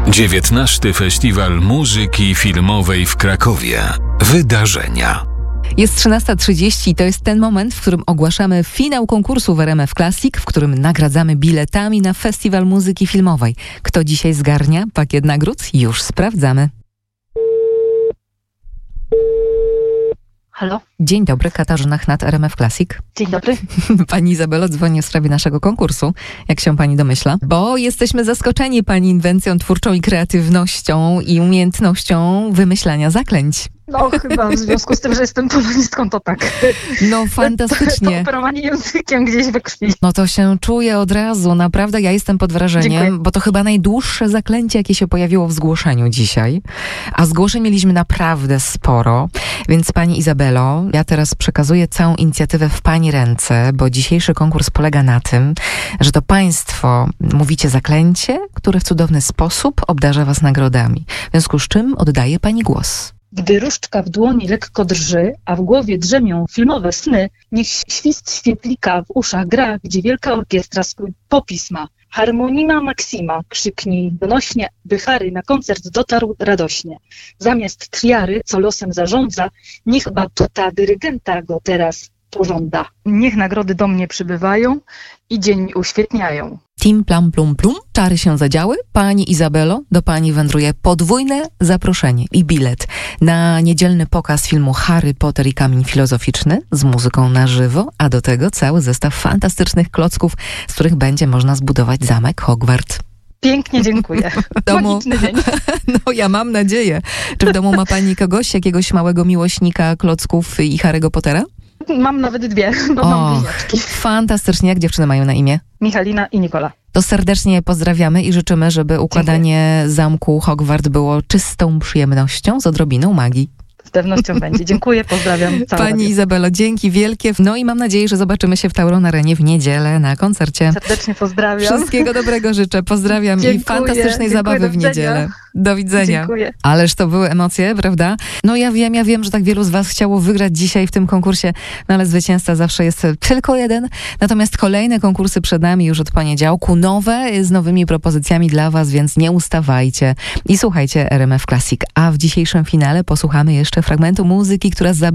XIX Festiwal Muzyki Filmowej w Krakowie. Wydarzenia. Jest 13:30 i to jest ten moment, w którym ogłaszamy finał konkursu w RMF Classic, w którym nagradzamy biletami na Festiwal Muzyki Filmowej. Kto dzisiaj zgarnia pakiet nagród? Już sprawdzamy. Halo? Dzień dobry, Katarzyna Chnat, RMF Classic. Dzień dobry. Pani Izabelo, dzwonię w sprawie naszego konkursu, jak się pani domyśla, bo jesteśmy zaskoczeni pani inwencją twórczą i kreatywnością i umiejętnością wymyślania zaklęć. No chyba w związku z tym, że jestem polonistką, to tak. No fantastycznie. To operowanie językiem gdzieś we krwi. No to się czuje od razu. Naprawdę ja jestem pod wrażeniem, Dziękuję. bo to chyba najdłuższe zaklęcie, jakie się pojawiło w zgłoszeniu dzisiaj. A zgłoszeń mieliśmy naprawdę sporo. Więc pani Izabelo, ja teraz przekazuję całą inicjatywę w pani ręce, bo dzisiejszy konkurs polega na tym, że to państwo mówicie zaklęcie, które w cudowny sposób obdarza was nagrodami. W związku z czym oddaję pani głos. Gdy różdżka w dłoni lekko drży, a w głowie drzemią filmowe sny, niech świst świetlika w uszach gra, gdzie wielka orkiestra swój popis ma. Harmonima Maxima, krzyknij donośnie, by Harry na koncert dotarł radośnie. Zamiast triary, co losem zarządza, niech batuta dyrygenta go teraz pożąda. Niech nagrody do mnie przybywają i dzień mi uświetniają. Tim plam plum plum, czary się zadziały. Pani Izabelo, do pani wędruje podwójne zaproszenie i bilet na niedzielny pokaz filmu Harry Potter i Kamień Filozoficzny z muzyką na żywo, a do tego cały zestaw fantastycznych klocków, z których będzie można zbudować zamek Hogwart. Pięknie dziękuję. Magiczny dzień. No ja mam nadzieję. Czy w domu ma pani kogoś, jakiegoś małego miłośnika klocków i Harry'ego Pottera? Mam nawet dwie, bo mam bliźniaczki. Fantastycznie. Jak dziewczyny mają na imię? Michalina i Nikola. To serdecznie pozdrawiamy i życzymy, żeby układanie zamku Hogwart było czystą przyjemnością z odrobiną magii. Z pewnością będzie. Dziękuję, pozdrawiam. Pani Izabelo, dzięki wielkie. No i mam nadzieję, że zobaczymy się w Tauron Arenie w niedzielę na koncercie. Serdecznie pozdrawiam. Wszystkiego dobrego życzę. Pozdrawiam i fantastycznej zabawy w niedzielę. Do widzenia. Dziękuję. Ależ to były emocje, prawda? No ja wiem, że tak wielu z was chciało wygrać dzisiaj w tym konkursie, no ale zwycięzca zawsze jest tylko jeden. Natomiast kolejne konkursy przed nami już od poniedziałku, nowe, z nowymi propozycjami dla was, więc nie ustawajcie i słuchajcie RMF Classic. A w dzisiejszym finale posłuchamy jeszcze fragmentu muzyki, która